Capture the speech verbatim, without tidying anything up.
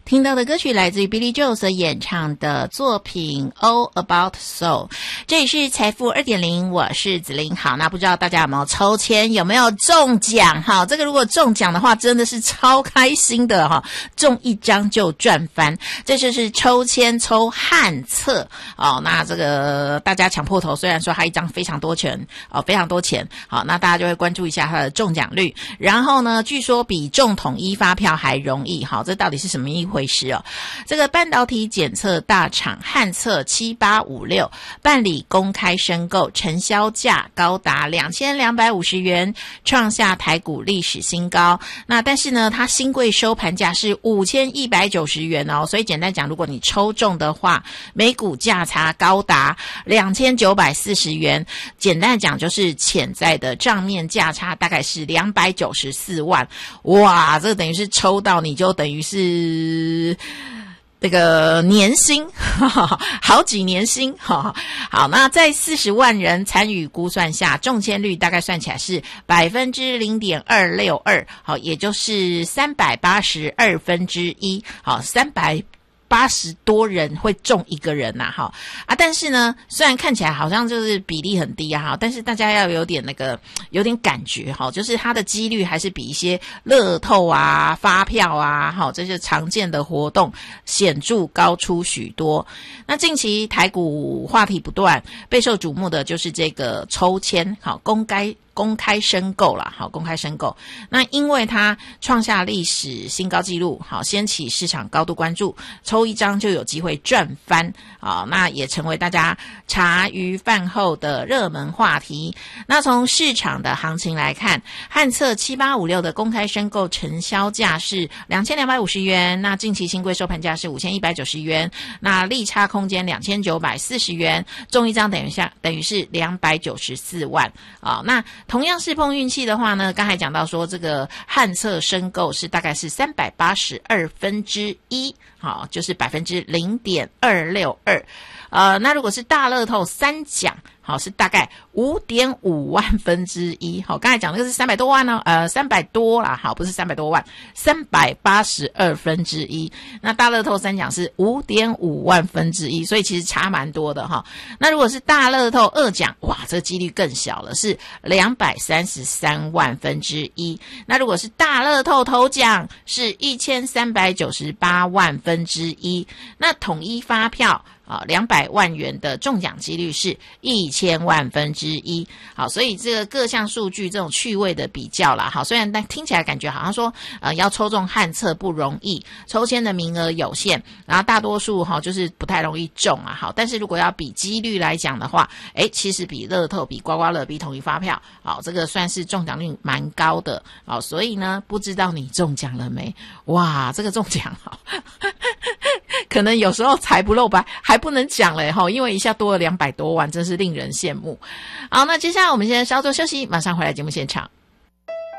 听到的歌曲来自于 Billy Joel 所演唱的作品 All About Soul。 这里是财富 二点零， 我是子琳。好，那不知道大家有没有抽签，有没有中奖？好，这个如果中奖的话真的是超开心的哈，中一张就赚翻。这就是抽签抽汉册哦，那这个大家抢破头，虽然说它一张非常多钱哦，非常多钱，好，那大家就会关注一下它的中奖率。然后呢，据说比中统一发票还容易。好，这到底是什么一回事哦？这个半导体检测大厂汉测七八五六办理公开申购，成交价高达两千两百五十元，创下台股历史新高。那但是呢，它新贵收盘价是五千一百九十元哦，所以简单讲，如果你抽中的话，每股价差高达两千九百四十元。简单讲，就是潜在的账面价差大概是两百九十四万。哇，这个等于是抽到你就等于是这个年薪好几年薪。好，那在四十万人参与估算下，中签率大概算起来是 百分之零点二六二， 好，也就是三百八十二分之一。好，三百八十多人会中一个人呐、啊，哈啊！但是呢，虽然看起来好像就是比例很低啊，哈，但是大家要有点那个有点感觉哈，就是它的几率还是比一些乐透啊、发票啊，哈，这些常见的活动显著高出许多。那近期台股话题不断，备受瞩目的就是这个抽签，好，公开。公开申购啦，好，公开申购。那因为它创下历史新高纪录，好，掀起市场高度关注，抽一张就有机会赚翻，好，那也成为大家茶余饭后的热门话题。那从市场的行情来看，汉测七八五六的公开申购成交价是两千两百五十元，那近期新贵收盘价是五千一百九十元，那利差空间两千九百四十元，中一张等于下等于是两百九十四万啊，那同样是碰运气的话呢，刚才讲到说这个汉测申购是大概是三百八十二分之一，好，就是 百分之零点二六二。呃，那如果是大乐透三奖，好，是大概 五点五万分之一。好，刚才讲那个是三百多万呢，呃三百多啦，好，不是三百多万，三百八十二分之一。那大乐透三奖是 五点五万分之一，所以其实差蛮多的哈。那如果是大乐透二奖，哇，这个几率更小了，是两百三十三万分之一。那如果是大乐透头奖是一千三百九十八万分之一。那统一发票啊，两百万元的中奖几率是一千万分之一。好，所以这个各项数据这种趣味的比较啦，好，虽然但听起来感觉好像说，呃，要抽中汉测不容易，抽签的名额有限，然后大多数哈就是不太容易中啊，好，但是如果要比几率来讲的话，诶，其实比乐透、比刮刮乐、比统一发票，好，这个算是中奖率蛮高的，好，所以呢，不知道你中奖了没？哇，这个中奖好。可能有时候财不露白还不能讲嘞齁，因为一下多了两百多万，真是令人羡慕。好，那接下来我们先稍作休息，马上回来节目现场。